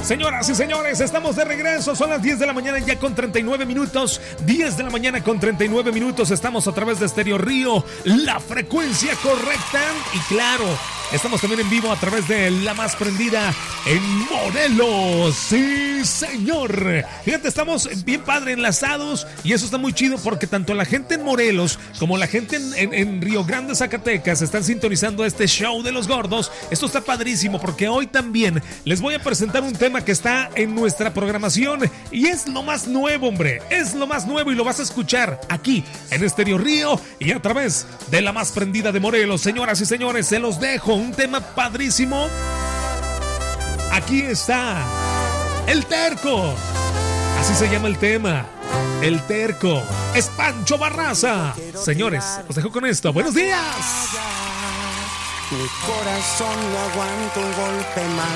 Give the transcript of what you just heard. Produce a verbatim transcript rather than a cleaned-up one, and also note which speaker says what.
Speaker 1: Señoras y señores, estamos de regreso. Son las diez de la mañana ya con treinta y nueve minutos. diez de la mañana con treinta y nueve minutos. Estamos a través de Estéreo Río, la frecuencia correcta. Y claro, estamos también en vivo a través de La Más Prendida en Morelos. Sí, señor. Fíjate, estamos bien padre enlazados y eso está muy chido porque tanto la gente en Morelos como la gente en, en, en Río Grande, Zacatecas, están sintonizando este show de los gordos. Esto está padrísimo porque hoy también les voy a presentar un tema que está en nuestra programación y es lo más nuevo, hombre. Es lo más nuevo y lo vas a escuchar aquí en Estéreo Río y a través de La Más Prendida de Morelos. Señoras y señores, se los dejo. Un tema padrísimo. Aquí está El Terco. Así se llama el tema. El Terco. Es Pancho Barraza. Señores, os dejo con esto. Buenos días.
Speaker 2: Mi corazón no aguanta un golpe más.